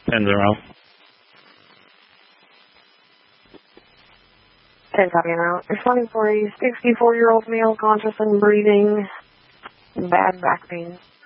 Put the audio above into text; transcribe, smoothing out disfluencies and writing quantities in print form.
10-0. 10 copy out. Responding for a 64-year-old male, conscious and breathing, bad back pain.